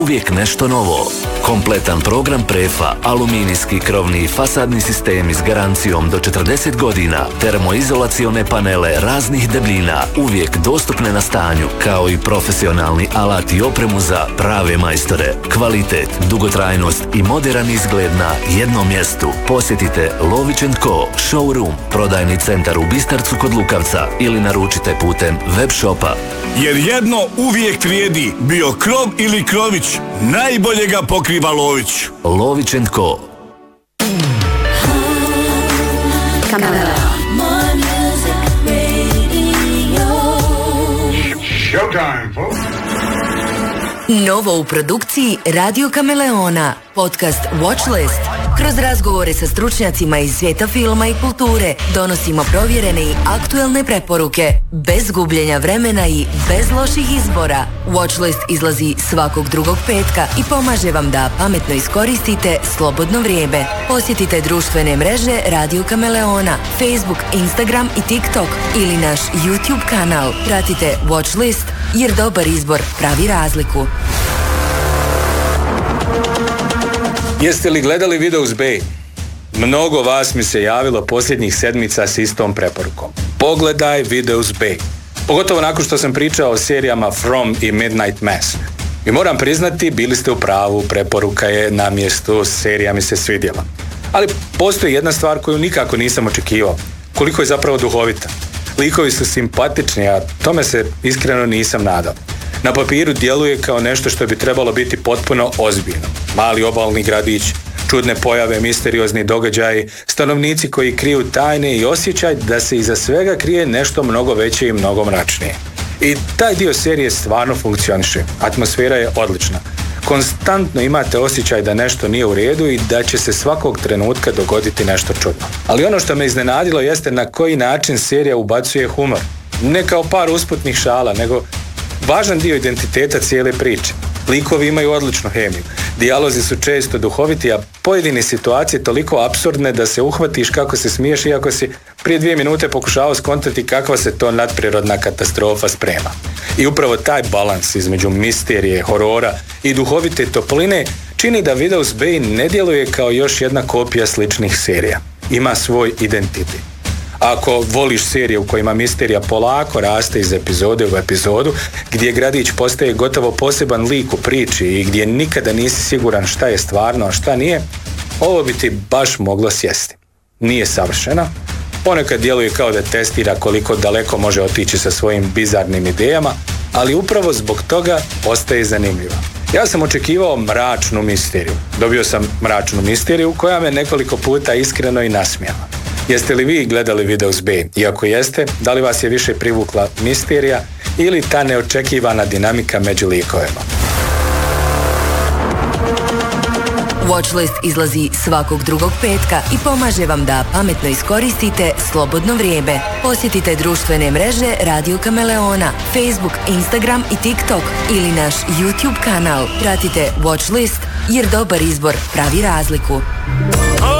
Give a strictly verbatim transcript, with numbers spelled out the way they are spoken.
Uvijek nešto novo. Kompletan program prefa, aluminijski krovni i fasadni sistemi s garancijom do četrdeset godina, termoizolacione panele raznih debljina, uvijek dostupne na stanju, kao i profesionalni alat i opremu za prave majstore. Kvalitet, dugotrajnost i moderan izgled na jednom mjestu. Posjetite Lović and Co. Showroom, prodajni centar u Bistarcu kod Lukavca ili naručite putem web shopa. Jer jedno uvijek vrijedi, bio krov ili krović, najbolje ga pokriva Lović. Lović and Co. Showtime, folks. Novo u produkciji Radio Kameleona, podcast Watchlist. Kroz razgovore sa stručnjacima iz svijeta filma i kulture donosimo provjerene i aktuelne preporuke, bez gubljenja vremena i bez loših izbora. Watchlist izlazi svakog drugog petka i pomaže vam da pametno iskoristite slobodno vrijeme. Posjetite društvene mreže Radio Kameleona, Facebook, Instagram i TikTok ili naš YouTube kanal. Pratite Watchlist jer dobar izbor pravi razliku. Jeste li gledali Widow's Bay? Mnogo vas mi se javilo posljednjih sedmica s istom preporukom. Pogledaj Widow's Bay. Pogotovo nakon što sam pričao o serijama From i Midnight Mass. I moram priznati, bili ste u pravu, preporuka je na mjestu, serija mi se svidjela. Ali postoji jedna stvar koju nikako nisam očekivao. Koliko je zapravo duhovita. Likovi su simpatični, a tome se iskreno nisam nadao. Na papiru djeluje kao nešto što bi trebalo biti potpuno ozbiljno. Mali obalni gradić, čudne pojave, misteriozni događaji, stanovnici koji kriju tajne i osjećaj da se iza svega krije nešto mnogo veće i mnogo mračnije. I taj dio serije stvarno funkcioniše. Atmosfera je odlična. Konstantno imate osjećaj da nešto nije u redu i da će se svakog trenutka dogoditi nešto čudno. Ali ono što me iznenadilo jeste na koji način serija ubacuje humor. Ne kao par usputnih šala, nego važan dio identiteta cijele priče. Likovi imaju odličnu hemiju. Dijalozi su često duhoviti, a pojedine situacije toliko apsurdne da se uhvatiš kako se smiješ iako si prije dvije minute pokušavao skontati kakva se to nadprirodna katastrofa sprema. I upravo taj balans između misterije, horora i duhovite topline čini da Widow's Bay ne djeluje kao još jedna kopija sličnih serija. Ima svoj identitet. Ako voliš serije u kojima misterija polako raste iz epizode u epizodu, gdje gradić postaje gotovo poseban lik u priči i gdje nikada nisi siguran šta je stvarno, a šta nije, ovo bi ti baš moglo sjesti. Nije savršena, ponekad djeluje kao da testira koliko daleko može otići sa svojim bizarnim idejama, ali upravo zbog toga ostaje zanimljiva. Ja sam očekivao mračnu misteriju. Dobio sam mračnu misteriju koja me nekoliko puta iskreno i nasmijala. Jeste li vi gledali Widow's Bay? I ako jeste, da li vas je više privukla misterija ili ta neočekivana dinamika među likovima? Watchlist izlazi svakog drugog petka i pomaže vam da pametno iskoristite slobodno vrijeme. Posjetite društvene mreže Radio Kameleona, Facebook, Instagram i TikTok ili naš YouTube kanal. Pratite Watchlist jer dobar izbor pravi razliku.